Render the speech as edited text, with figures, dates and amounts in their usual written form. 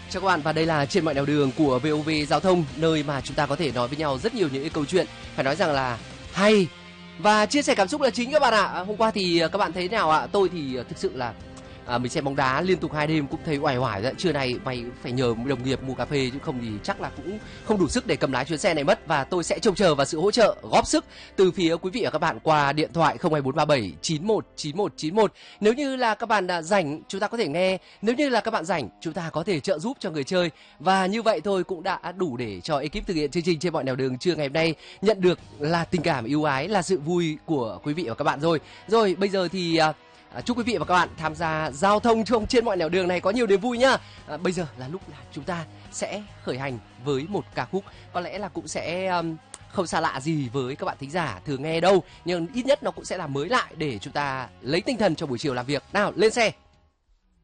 Chào các bạn, và đây là Trên mọi nẻo đường của VOV Giao thông, nơi mà chúng ta có thể nói với nhau rất nhiều những cái câu chuyện phải nói rằng là hay và chia sẻ cảm xúc là chính các bạn ạ. Hôm qua thì các bạn thấy thế nào ạ? Tôi thì thực sự là mình xem bóng đá liên tục 2 đêm cũng thấy uể oải rồi. Trưa này mày phải nhờ đồng nghiệp mua cà phê chứ không thì chắc là cũng không đủ sức để cầm lái chuyến xe này mất. Và tôi sẽ trông chờ vào sự hỗ trợ góp sức từ phía quý vị và các bạn qua điện thoại 02437 919191. Nếu như là các bạn rảnh chúng ta có thể nghe, nếu như là các bạn rảnh chúng ta có thể trợ giúp cho người chơi. Và như vậy thôi cũng đã đủ để cho ekip thực hiện chương trình Trên mọi nẻo đường trưa ngày hôm nay nhận được là tình cảm yêu ái, là sự vui của quý vị và các bạn rồi. Rồi bây giờ thì chúc quý vị và các bạn tham gia giao thông trong Trên mọi nẻo đường này có nhiều niềm vui nhá. Bây giờ là lúc là chúng ta sẽ khởi hành với một ca khúc có lẽ là cũng sẽ không xa lạ gì với các bạn thính giả thường nghe đâu, nhưng ít nhất nó cũng sẽ là mới lại để chúng ta lấy tinh thần cho buổi chiều làm việc. Nào lên xe.